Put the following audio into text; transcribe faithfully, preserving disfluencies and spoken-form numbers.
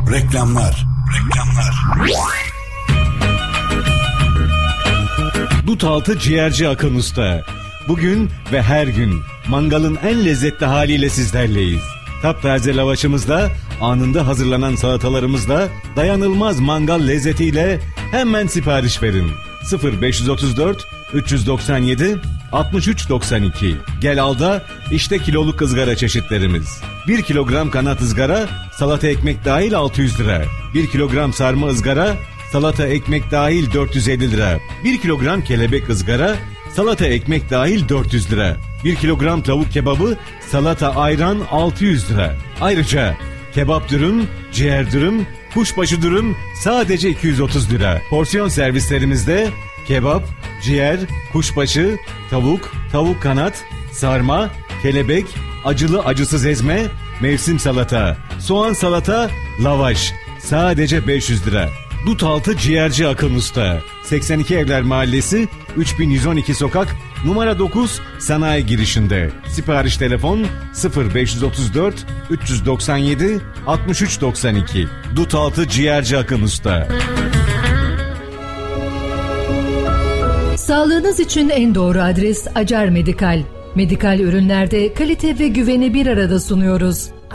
Reklamlar. Reklamlar. Dutaltı ciğerci Akın Usta. Bugün ve her gün mangalın en lezzetli haliyle sizlerleyiz. Taptaze lavaşımızla, anında hazırlanan salatalarımızla, dayanılmaz mangal lezzetiyle hemen sipariş verin. sıfır beş otuz dört üç doksan yedi altmış üç doksan iki. Gel al da işte kiloluk ızgara çeşitlerimiz. bir kilogram kanat ızgara, salata ekmek dahil altı yüz lira. bir kilogram sarma ızgara, salata ekmek dahil dört yüz elli lira. bir kilogram kelebek ızgara, salata ekmek dahil dört yüz lira. bir kilogram tavuk kebabı, salata ayran altı yüz lira. Ayrıca kebap dürüm, ciğer dürüm, kuşbaşı dürüm sadece iki yüz otuz lira. Porsiyon servislerimizde kebap, ciğer, kuşbaşı, tavuk, tavuk kanat, sarma, kelebek, acılı acısız ezme, mevsim salata, soğan salata, lavaş sadece beş yüz lira. Dutaltı ciğerci Akın Usta. seksen iki Evler Mahallesi, üç bin yüz on iki sokak, numara dokuz, sanayi girişinde. Sipariş telefon sıfır beş otuz dört üç doksan yedi altmış üç doksan iki. Dutaltı ciğerci Akın Usta. Sağlığınız için en doğru adres Acar Medikal. Medikal ürünlerde kalite ve güveni bir arada sunuyoruz.